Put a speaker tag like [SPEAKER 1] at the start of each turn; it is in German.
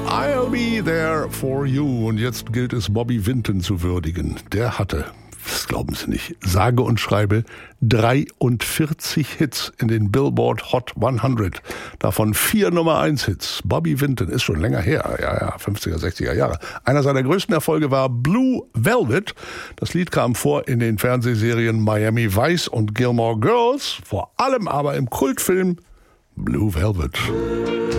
[SPEAKER 1] I'll be there for you. Und jetzt gilt es, Bobby Vinton zu würdigen. Der hatte, das glauben Sie nicht, sage und schreibe 43 Hits in den Billboard Hot 100. Davon 4 Nummer-1-Hits. Bobby Vinton ist schon länger her, ja, 50er, 60er Jahre. Einer seiner größten Erfolge war Blue Velvet. Das Lied kam vor in den Fernsehserien Miami Vice und Gilmore Girls, vor allem aber im Kultfilm Blue Velvet.